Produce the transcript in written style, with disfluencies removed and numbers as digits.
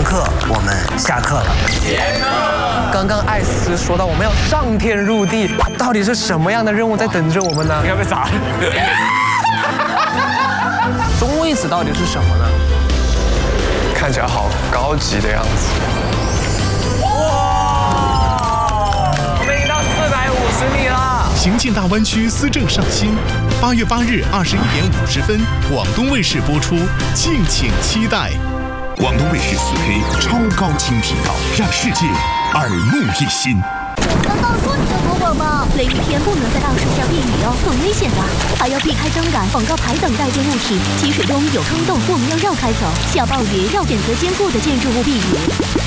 刻，我们下课了。 刚刚艾斯说到我们要上天入地，到底是什么样的任务在等着我们呢？ 你要被砸了。 中位子到底是什么呢？ 看起来好高级的样子。 哇！我们已经到450米了。 行进大湾区思政上新，8月8日21点50分，广东卫视播出，敬请期待。 广东卫视4K 超高清频道，让世界耳目一新。 刚刚说你的某宝宝，雷雨天不能在大树下避雨哦，很危险的，还要避开灯杆、广告牌等带电物体。积水中有坑洞，我们要绕开走。下暴雨要选择坚固的建筑物避雨。